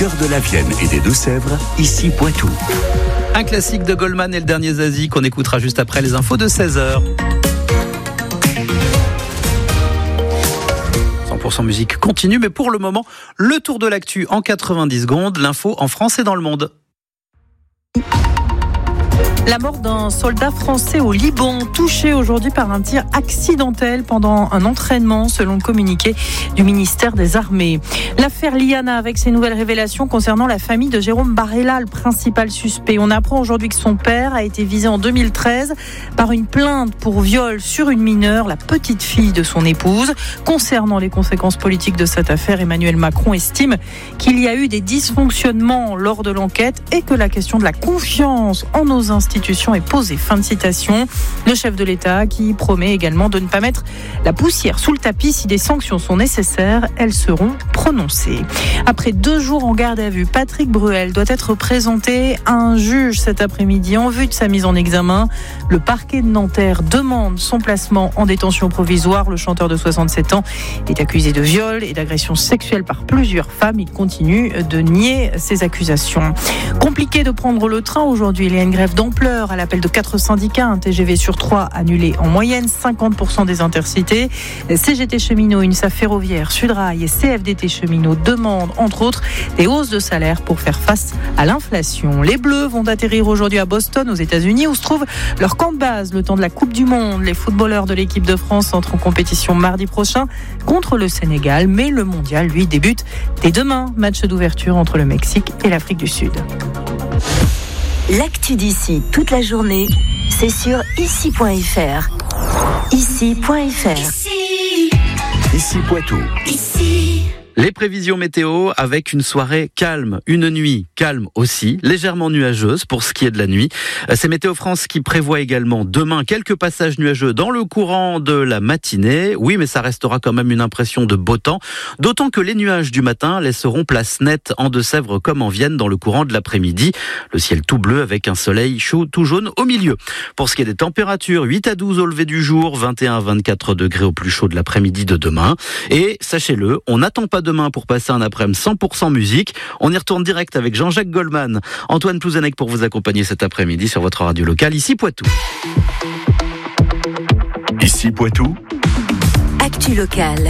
Cœur de la Vienne et des Deux-Sèvres, ici Poitou. Un classique de Goldman et le dernier Zazie qu'on écoutera juste après les infos de 16h. 100% musique continue, mais pour le moment, le tour de l'actu en 90 secondes, l'info en France et dans le monde. La mort d'un soldat français au Liban, touché aujourd'hui par un tir accidentel pendant un entraînement, selon le communiqué du ministère des Armées. L'affaire Liana avec ses nouvelles révélations concernant la famille de Jérôme Barella, le principal suspect. On apprend aujourd'hui que son père a été visé en 2013 par une plainte pour viol sur une mineure, la petite fille de son épouse. Concernant les conséquences politiques de cette affaire, Emmanuel Macron estime qu'il y a eu des dysfonctionnements lors de l'enquête et que la question de la confiance en nos institutions est posée. Fin de citation. Le chef de l'État qui promet également de ne pas mettre la poussière sous le tapis si des sanctions sont nécessaires, elles seront prononcées. Après 2 jours en garde à vue, Patrick Bruel doit être présenté à un juge cet après-midi en vue de sa mise en examen. Le parquet de Nanterre demande son placement en détention provisoire. Le chanteur de 67 ans est accusé de viol et d'agression sexuelle par plusieurs femmes. Il continue de nier ces accusations. Compliqué de prendre le train aujourd'hui. Il y a une grève d'ampleur à l'appel de 4 syndicats, un TGV sur 3 annulé en moyenne, 50% des intercités. CGT Cheminots, UNSA Ferroviaire, Sudrail et CFDT Cheminots demandent, entre autres, des hausses de salaire pour faire face à l'inflation. Les Bleus vont atterrir aujourd'hui à Boston, aux États-Unis, où se trouve leur camp de base le temps de la Coupe du Monde. Les footballeurs de l'équipe de France entrent en compétition mardi prochain contre le Sénégal, mais le mondial, lui, débute dès demain. Match d'ouverture entre le Mexique et l'Afrique du Sud. L'actu d'ici toute la journée, c'est sur ici.fr. Ici.fr. Ici Poitou. Les prévisions météo avec une soirée calme, une nuit calme aussi, légèrement nuageuse pour ce qui est de la nuit. C'est Météo France qui prévoit également demain quelques passages nuageux dans le courant de la matinée. Oui, mais ça restera quand même une impression de beau temps, d'autant que les nuages du matin laisseront place nette en Deux-Sèvres comme en Vienne dans le courant de l'après-midi. Le ciel tout bleu avec un soleil chaud tout jaune au milieu. Pour ce qui est des températures, 8 à 12 au lever du jour, 21 à 24 degrés au plus chaud de l'après-midi de demain. Et sachez-le, on n'attend pas demain pour passer un après-midi 100% musique. On y retourne direct avec Jean-Jacques Goldman, Antoine Plouzanek pour vous accompagner cet après-midi sur votre radio locale, ici Poitou. Ici Poitou. Actu locale.